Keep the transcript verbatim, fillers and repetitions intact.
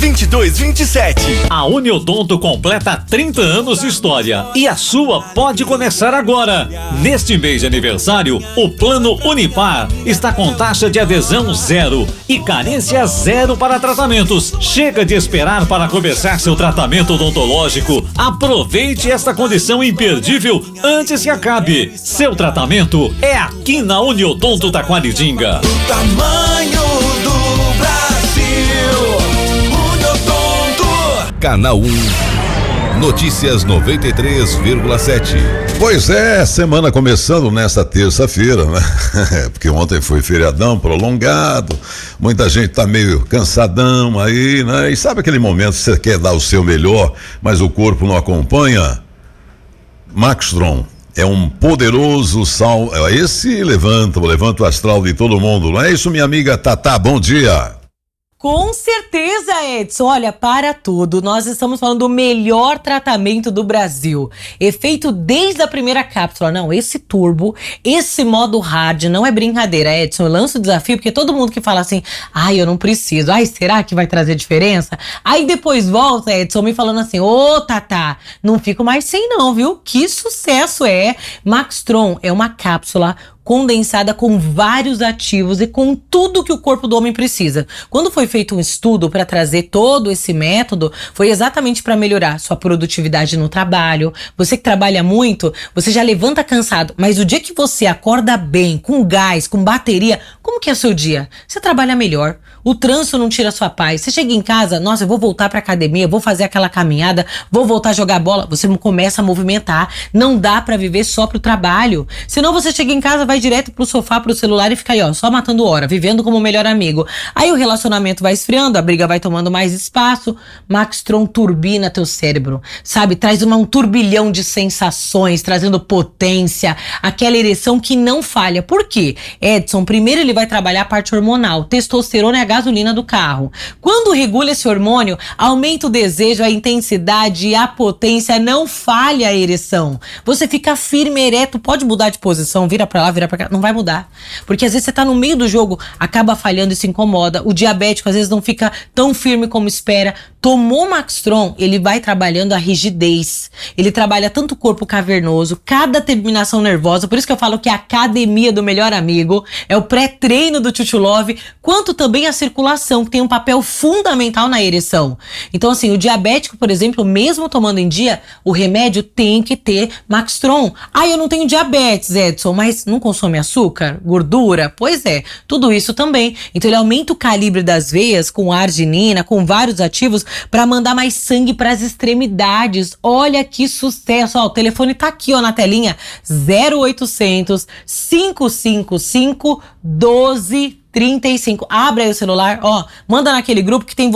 vinte e dois vinte e sete. A Uniodonto completa trinta anos de história e a sua pode começar agora. Neste mês de aniversário, o Plano Unipar está com taxa de adesão zero e carência zero para tratamentos. Chega de esperar para começar seu tratamento odontológico. Aproveite esta condição imperdível antes que acabe. Seu tratamento é aqui na Uniodonto Taquaridinga. O tamanho do Brasil. Uniodonto. Canal um. Notícias noventa e três vírgula sete. Pois é, semana começando nesta terça-feira, né? Porque ontem foi feriadão prolongado, muita gente tá meio cansadão aí, né? E sabe aquele momento que você quer dar o seu melhor, mas o corpo não acompanha? Maxtron é um poderoso sal, esse levanta, levanta o astral de todo mundo, não é isso, minha amiga Tatá? Bom dia. Com certeza, Edson. Olha, para tudo, nós estamos falando do melhor tratamento do Brasil. Efeito desde a primeira cápsula. Não, esse turbo, esse modo hard, não é brincadeira, Edson. Eu lanço o desafio porque todo mundo que fala assim, ai, eu não preciso, ai, será que vai trazer diferença? Aí depois volta, Edson, me falando assim, ô, Tatá, não fico mais sem não, viu? Que sucesso é! Maxtron é uma cápsula condensada com vários ativos e com tudo que o corpo do homem precisa. Quando foi feito um estudo para trazer todo esse método, foi exatamente para melhorar sua produtividade no trabalho. Você que trabalha muito, você já levanta cansado, mas o dia que você acorda bem, com gás, com bateria, como que é o seu dia? Você trabalha melhor. O trânsito não tira sua paz. Você chega em casa, nossa, eu vou voltar pra academia, vou fazer aquela caminhada, vou voltar a jogar bola. Você começa a movimentar. Não dá pra viver só pro trabalho. Senão você chega em casa, vai direto pro sofá, pro celular e fica aí, ó, só matando hora, vivendo como melhor amigo. Aí o relacionamento vai esfriando, a briga vai tomando mais espaço. Maxtron turbina teu cérebro, sabe? Traz uma, um turbilhão de sensações, trazendo potência, aquela ereção que não falha. Por quê? Edson, primeiro ele vai trabalhar a parte hormonal. Testosterona é a gasolina do carro. Quando regula esse hormônio, aumenta o desejo, a intensidade e a potência, não falha a ereção. Você fica firme, ereto, pode mudar de posição, vira pra lá, vira pra cá, não vai mudar. Porque às vezes você tá no meio do jogo, acaba falhando e se incomoda. O diabético às vezes não fica tão firme como espera. Tomou Maxtron, ele vai trabalhando a rigidez. Ele trabalha tanto o corpo cavernoso, cada terminação nervosa, por isso que eu falo que é a academia do melhor amigo, é o pré-treino do Chuchu Love, quanto também a circulação, que tem um papel fundamental na ereção. Então assim, o diabético, por exemplo, mesmo tomando em dia, o remédio tem que ter Maxtron. Ah, eu não tenho diabetes, Edson, mas não consome açúcar, gordura? Pois é, tudo isso também. Então ele aumenta o calibre das veias com arginina, com vários ativos, para mandar mais sangue para as extremidades. Olha que sucesso, ó, o telefone tá aqui, ó, na telinha, zero oitocentos, cinco cinco cinco, doze trinta e cinco. Abre aí o celular, ó, manda naquele grupo que tem